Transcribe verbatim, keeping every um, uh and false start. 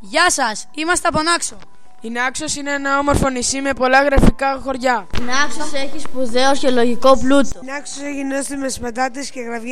Γεια σας, είμαστε από Νάξο. Η Νάξος είναι ένα όμορφο νησί με πολλά γραφικά χωριά. Η Νάξος έχει σπουδαίο αρχαιολογικό πλούτο. Η Νάξος έχει νόστιμες πατάτες και γραβιές